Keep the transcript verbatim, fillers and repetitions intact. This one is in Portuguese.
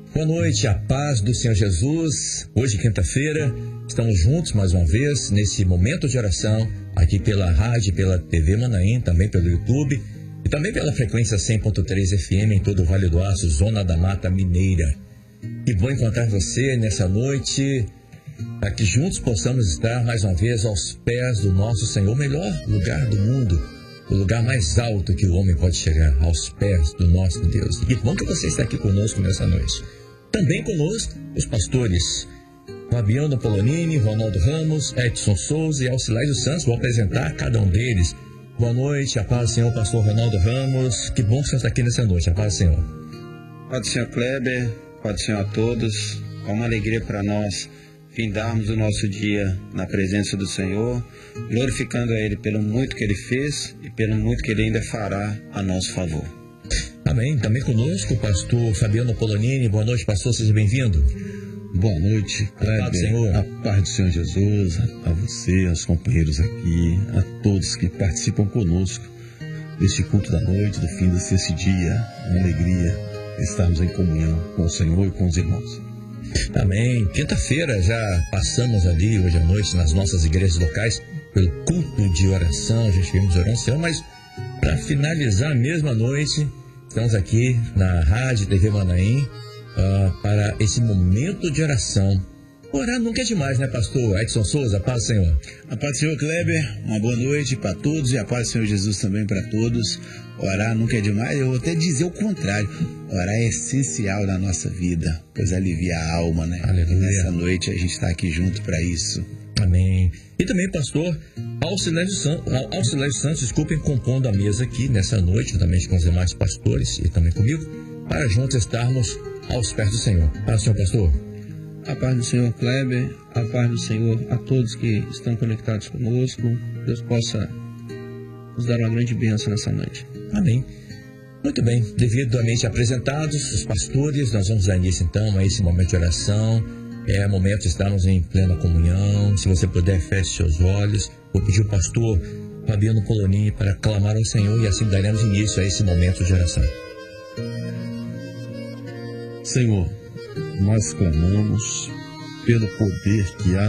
Boa noite, a paz do Senhor Jesus. Hoje, quinta-feira, estamos juntos mais uma vez nesse momento de oração, aqui pela rádio, pela T V Manaim, também pelo YouTube e também pela frequência cem ponto três F M em todo o Vale do Aço, Zona da Mata Mineira. Que bom encontrar você nessa noite, para que juntos possamos estar mais uma vez aos pés do nosso Senhor, o melhor lugar do mundo, o lugar mais alto que o homem pode chegar, aos pés do nosso Deus. E que bom que você está aqui conosco nessa noite. Também conosco os pastores Fabiano Polonini, Ronaldo Ramos, Edson Souza e Alcilário Santos. Vou apresentar cada um deles. Boa noite, a paz do Senhor, pastor Ronaldo Ramos. Que bom que você está aqui nessa noite, a paz do Senhor. Paz do Senhor Kleber, paz do Senhor a todos. É uma alegria para nós findarmos o nosso dia na presença do Senhor, glorificando a Ele pelo muito que Ele fez e pelo muito que Ele ainda fará a nosso favor. Amém. Também conosco o pastor Fabiano Polonini. Boa noite, pastor, seja bem-vindo. Boa noite, Kleber. A paz do Senhor. A paz do Senhor Jesus, a você, aos companheiros aqui, a todos que participam conosco deste culto da noite, do fim desse dia. Uma alegria estarmos em comunhão com o Senhor e com os irmãos. Amém. Quinta-feira já passamos ali, hoje à noite, nas nossas igrejas locais, pelo culto de oração, já estivemos orando, Senhor, mas para finalizar a mesma noite, estamos aqui na Rádio T V Manaim uh, para esse momento de oração. Orar nunca é demais, né, pastor Edson Souza? A paz do Senhor. A paz do Senhor, Kleber. Uma boa noite para todos e a paz do Senhor Jesus também para todos. Orar nunca é demais. Eu vou até dizer o contrário. Orar é essencial na nossa vida, pois alivia a alma, né? Aleluia. E nessa noite a gente está aqui junto para isso. Amém. E também, pastor Alcilário Santos, Alcilário Santos, desculpem, compondo a mesa aqui nessa noite, juntamente com os demais pastores e também comigo, para juntos estarmos aos pés do Senhor. Paz do Senhor, pastor. A paz do Senhor Kleber, a paz do Senhor a todos que estão conectados conosco. Deus possa nos dar uma grande bênção nessa noite. Amém. Muito bem, devidamente apresentados os pastores, nós vamos dar início então a esse momento de oração. É momento de estarmos em plena comunhão. Se você puder, feche seus olhos. Vou pedir ao pastor Fabiano Polonini para clamar ao Senhor e assim daremos início a esse momento de oração. Senhor, nós clamamos pelo poder que há